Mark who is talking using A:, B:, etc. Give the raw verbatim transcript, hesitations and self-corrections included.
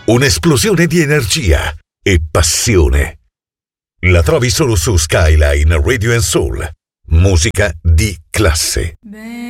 A: un'esplosione di energia e passione. La trovi solo su Skyline Radio and Soul. Musica di classe.